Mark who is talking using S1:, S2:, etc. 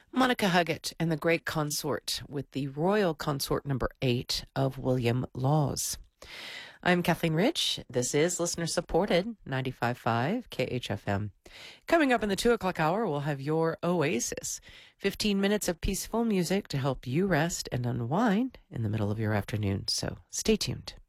S1: Monica Huggett and the Great Consort with the Royal Consort number 8 of William Laws. I'm Kathleen Rich. This is listener-supported 95.5 KHFM. Coming up in the 2 o'clock hour, we'll have your Oasis. 15 minutes of peaceful music to help you rest and unwind in the middle of your afternoon. So stay tuned.